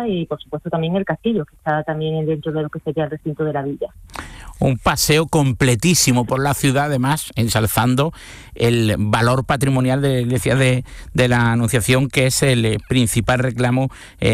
Granada y, por supuesto, también el castillo, que está también dentro de lo que sería el recinto de la villa. Un paseo completísimo por la ciudad, además, ensalzando el valor patrimonial de la Iglesia de la Anunciación, que es el principal reclamo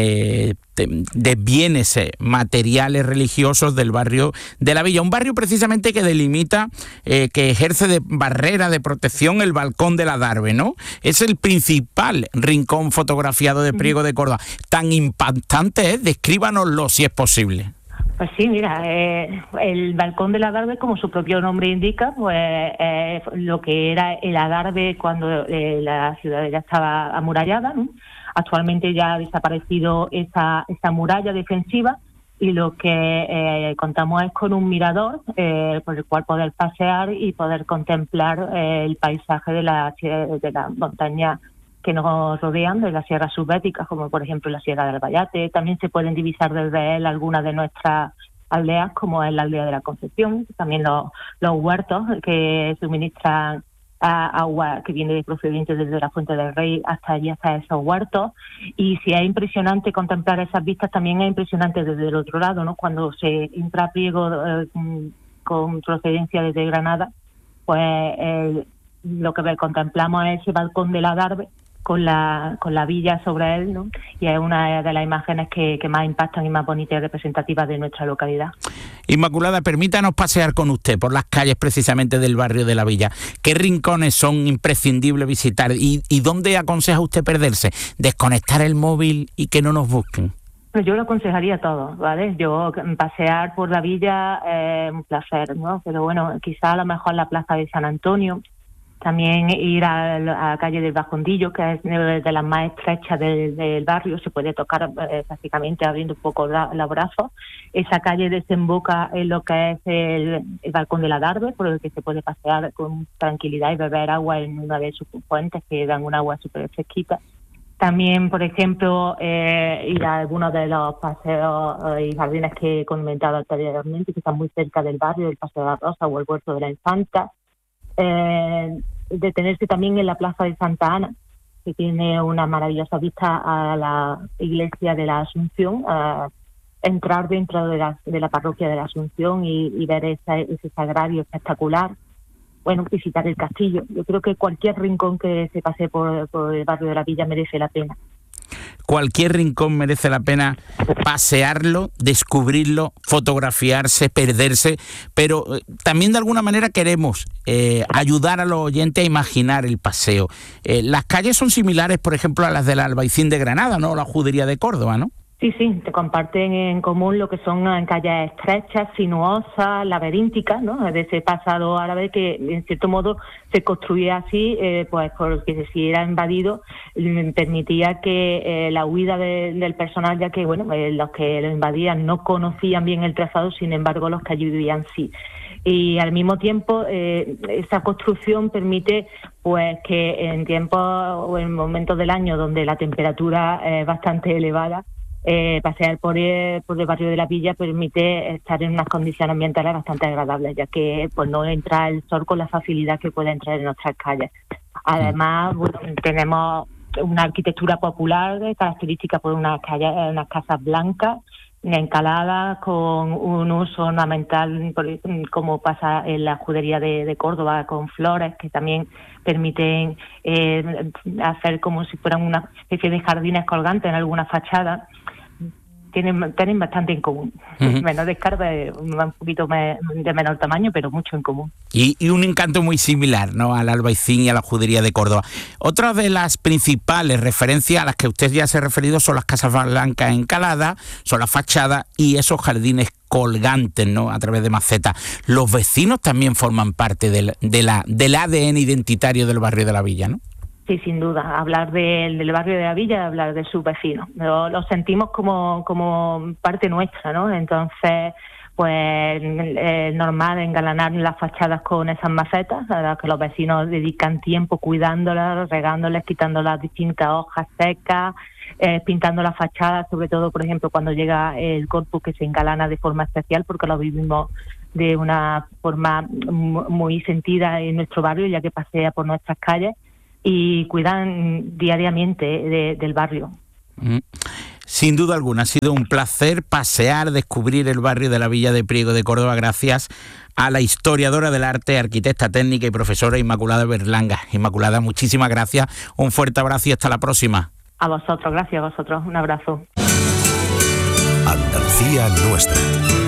de bienes materiales religiosos del barrio de la Villa. Un barrio precisamente que delimita, que ejerce de barrera de protección el balcón de la Darbe, ¿no? Es el principal rincón fotografiado de Priego de Córdoba. Tan impactante es, descríbanoslo si es posible. Pues sí, mira, el balcón de la Darbe, como su propio nombre indica, pues lo que era el adarve cuando la ciudad ya estaba amurallada, ¿no? Actualmente ya ha desaparecido esa muralla defensiva y lo que contamos es con un mirador por el cual poder pasear y poder contemplar el paisaje de la montaña que nos rodean, de las sierras subbéticas, como por ejemplo la Sierra del Vallate. También se pueden divisar desde él algunas de nuestras aldeas, como es la aldea de la Concepción, también los huertos que suministran agua que viene procedente desde la Fuente del Rey hasta allí, hasta esos huertos. Y si es impresionante contemplar esas vistas, también es impresionante desde el otro lado, ¿no? Cuando se entra a Priego con procedencia desde Granada, pues lo que contemplamos es ese balcón de la Darbe con la villa sobre él, ¿no? Y es una de las imágenes que más impactan y más bonitas y representativas de nuestra localidad. Inmaculada, permítanos pasear con usted por las calles precisamente del barrio de la Villa. ¿Qué rincones son imprescindibles visitar y dónde aconseja usted perderse? ¿Desconectar el móvil y que no nos busquen? Yo lo aconsejaría a todos, ¿vale? Yo pasear por la villa es un placer, ¿no? Pero bueno, quizá a lo mejor la plaza de San Antonio, también ir a la calle del Bajondillo, que es de las más estrechas del barrio, se puede tocar prácticamente abriendo un poco los brazos. Esa calle desemboca en lo que es el balcón de la Darbe, por el que se puede pasear con tranquilidad y beber agua en una de sus fuentes que dan un agua súper fresquita. También, por ejemplo, ir a algunos de los paseos y jardines que he comentado anteriormente, que están muy cerca del barrio, el Paseo de la Rosa o el Huerto de la Infanta. Detenerse también en la Plaza de Santa Ana, que tiene una maravillosa vista a la iglesia de la Asunción, entrar dentro de la parroquia de la Asunción y ver ese sagrario espectacular. Bueno, visitar el castillo. Yo creo que cualquier rincón que se pase por el barrio de la Villa merece la pena. Cualquier rincón merece la pena pasearlo, descubrirlo, fotografiarse, perderse, pero también de alguna manera queremos ayudar a los oyentes a imaginar el paseo. Las calles son similares, por ejemplo, a las del Albaicín de Granada, ¿no? La Judería de Córdoba, ¿no? Sí, te comparten en común lo que son calles estrechas, sinuosas, laberínticas, ¿no? De ese pasado árabe que, en cierto modo, se construía así, pues porque si era invadido, permitía que la huida del personal, ya que, bueno, los que lo invadían no conocían bien el trazado, sin embargo, los que allí vivían sí. Y al mismo tiempo, esa construcción permite pues que en tiempos o en momentos del año donde la temperatura es bastante elevada, pasear por el barrio de la Villa permite estar en unas condiciones ambientales bastante agradables, ya que pues no entra el sol con la facilidad que puede entrar en nuestras calles. Además, bueno, tenemos una arquitectura popular característica por unas casas blancas, encaladas, con un uso ornamental, como pasa en la Judería de Córdoba, con flores que también permiten hacer como si fueran una especie de jardines colgantes en alguna fachada. Tienen bastante en común. Menos descarga, un poquito de menor tamaño, pero mucho en común. Y un encanto muy similar, ¿no?, al Albaicín y a la Judería de Córdoba. Otra de las principales referencias a las que usted ya se ha referido son las casas blancas encaladas, son las fachadas y esos jardines colgantes, ¿no?, a través de macetas. Los vecinos también forman parte del ADN identitario del barrio de la Villa, ¿no? Sí, sin duda. Hablar del barrio de la Villa, hablar de sus vecinos. Lo sentimos como parte nuestra, ¿no? Entonces, pues es normal engalanar las fachadas con esas macetas, a las que los vecinos dedican tiempo cuidándolas, regándolas, quitando las distintas hojas secas, pintando las fachadas, sobre todo, por ejemplo, cuando llega el Corpus, que se engalana de forma especial, porque lo vivimos de una forma muy sentida en nuestro barrio, ya que pasea por nuestras calles, y cuidan diariamente del barrio. Sin duda alguna, ha sido un placer pasear, descubrir el barrio de la Villa de Priego de Córdoba, gracias a la historiadora del arte, arquitecta técnica y profesora Inmaculada Berlanga. Inmaculada, muchísimas gracias, un fuerte abrazo y hasta la próxima. A vosotros, gracias a vosotros, un abrazo. Andalucía nuestra.